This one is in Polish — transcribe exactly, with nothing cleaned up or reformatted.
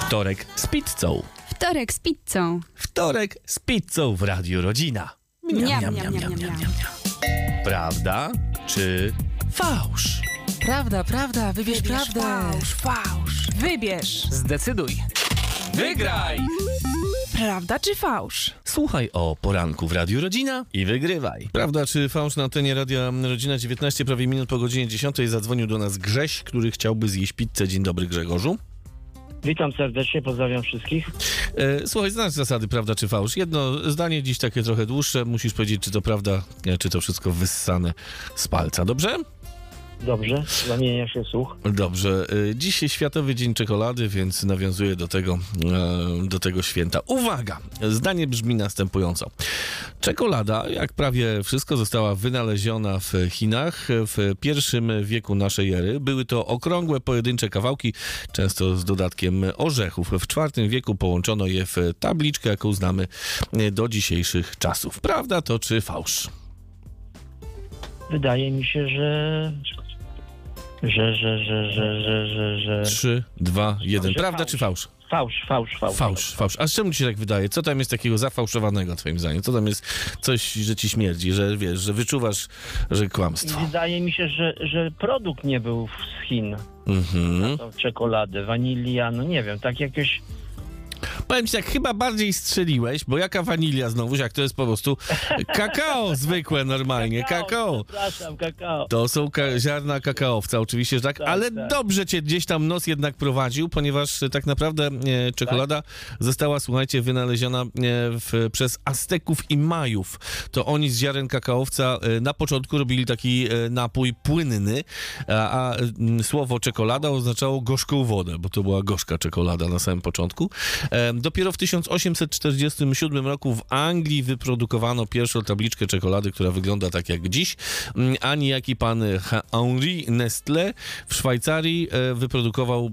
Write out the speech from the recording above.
Wtorek z pizzą. Wtorek z pizzą. Wtorek z pizzą w Radiu Rodzina. Miam, miam, miam, miam, miam. Prawda czy fałsz? Prawda, prawda, wybierz, Wybierz prawdę. fałsz, fałsz. Wybierz. Zdecyduj. Wygraj! Prawda czy fałsz? Słuchaj o poranku w Radiu Rodzina i wygrywaj. Prawda czy fałsz? Na antenie Radia Rodzina, dziewiętnaście prawie minut po godzinie dziesiątej zadzwonił do nas Grześ, który chciałby zjeść pizzę. Dzień dobry, Grzegorzu. Witam serdecznie, pozdrawiam wszystkich. E, słuchaj, znasz zasady prawda czy fałsz. Jedno zdanie, dziś takie trochę dłuższe. Musisz powiedzieć, czy to prawda, e, czy to wszystko wyssane z palca. Dobrze? Dobrze, zamienia się słuch. Dobrze. E, Dziś jest Światowy Dzień Czekolady, więc nawiązuję do tego, e, do tego święta. Uwaga! Zdanie brzmi następująco. Czekolada, jak prawie wszystko, została wynaleziona w Chinach w pierwszym wieku naszej ery. Były to okrągłe, pojedyncze kawałki, często z dodatkiem orzechów. W czwartym wieku połączono je w tabliczkę, jaką znamy do dzisiejszych czasów. Prawda to czy fałsz? Wydaje mi się, że... Że, że, że, że, że, że, że... trzy, dwa, jeden. Że Prawda fałsz. czy fałsz? Fałsz, fałsz, fałsz. Fałsz, fałsz. A z czemu ci się tak wydaje? Co tam jest takiego zafałszowanego, twoim zdaniem? Co tam jest coś, że ci śmierdzi, że wiesz, że wyczuwasz, że kłamstwo? Wydaje mi się, że, że produkt nie był z Chin. Mhm. Tą czekoladę, wanilia, no nie wiem, tak jakoś... Powiem ci tak, chyba bardziej strzeliłeś, bo jaka wanilia znowuż, jak to jest po prostu kakao zwykłe normalnie, kakao. Przepraszam, kakao. To są ka- ziarna kakaowca, oczywiście, że tak, Tak, ale tak. dobrze cię gdzieś tam nos jednak prowadził, ponieważ e, tak naprawdę e, czekolada została, słuchajcie, wynaleziona e, w, przez Azteków i Majów. To oni z ziaren kakaowca e, na początku robili taki e, napój płynny, a, a m, słowo czekolada oznaczało gorzką wodę, bo to była gorzka czekolada na samym początku. E, dopiero w tysiąc osiemset czterdziestym siódmym roku w Anglii wyprodukowano pierwszą tabliczkę czekolady, która wygląda tak jak dziś, a niejaki pan Henri Nestlé w Szwajcarii e, wyprodukował